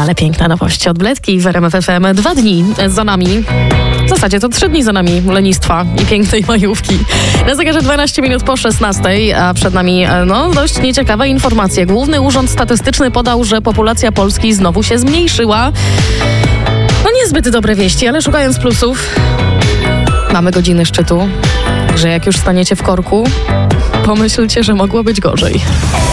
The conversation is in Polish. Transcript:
Ale piękna nowość od Bledki w RMF FM. 2 dni za nami. W zasadzie to 3 dni za nami lenistwa i pięknej majówki. Na zegarze 12 minut po 16, a przed nami dość nieciekawe informacje. Główny Urząd Statystyczny podał, że populacja Polski znowu się zmniejszyła. Niezbyt dobre wieści, ale szukając plusów, mamy godziny szczytu, że jak już staniecie w korku, pomyślcie, że mogło być gorzej.